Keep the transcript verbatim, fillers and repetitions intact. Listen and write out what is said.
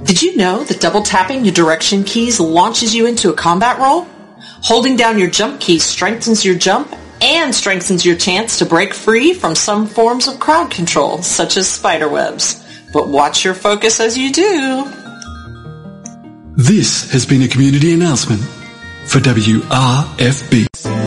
Did you know that double tapping your direction keys launches you into a combat role? Holding down your jump key strengthens your jump and strengthens your chance to break free from some forms of crowd control, such as spiderwebs. But watch your focus as you do. This has been a community announcement for W R F B.